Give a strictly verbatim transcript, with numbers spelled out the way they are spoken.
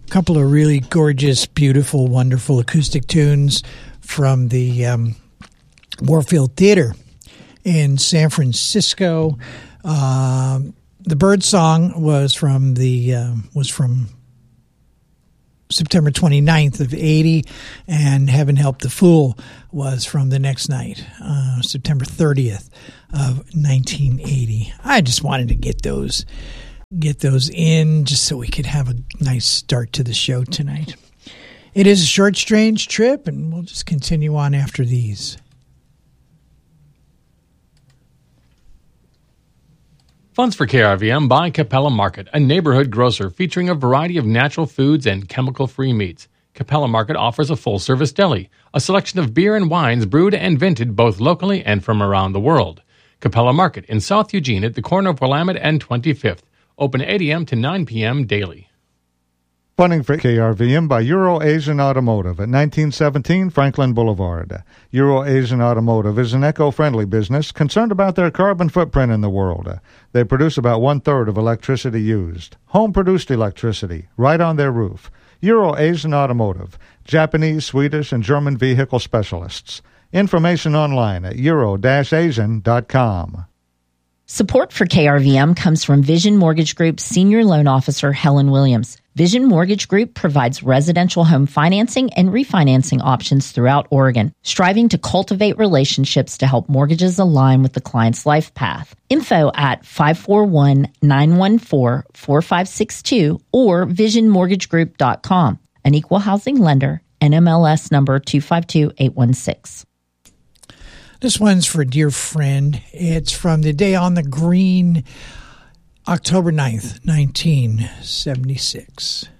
A couple of really gorgeous, beautiful, wonderful acoustic tunes from the um, Warfield Theater in San Francisco. Uh, the Bird Song was from the uh, was from September twenty-ninth of eighty, and Heaven Help the Fool was from the next night, uh, September thirtieth of nineteen eighty. I just wanted to get those get those in just so we could have a nice start to the show tonight. It is a short, strange trip, and we'll just continue on after these. Funds for K R V M by Capella Market, a neighborhood grocer featuring a variety of natural foods and chemical-free meats. Capella Market offers a full-service deli, a selection of beer and wines brewed and vented both locally and from around the world. Capella Market in South Eugene at the corner of Willamette and twenty-fifth. Open eight a.m. to nine p.m. daily. Funding for K R V M by Euro-Asian Automotive at nineteen seventeen Franklin Boulevard. Euro-Asian Automotive is an eco-friendly business concerned about their carbon footprint in the world. They produce about one-third of electricity used. Home-produced electricity, right on their roof. Euro-Asian Automotive, Japanese, Swedish, and German vehicle specialists. Information online at euro dash asian dot com. Support for K R V M comes from Vision Mortgage Group's Senior Loan Officer, Helen Williams. Vision Mortgage Group provides residential home financing and refinancing options throughout Oregon, striving to cultivate relationships to help mortgages align with the client's life path. Info at five four one, nine one four, four five six two or vision mortgage group dot com. An equal housing lender, N M L S number two five two eight one six. This one's for a dear friend. It's from the Day on the Green, October ninth, nineteen seventy-six.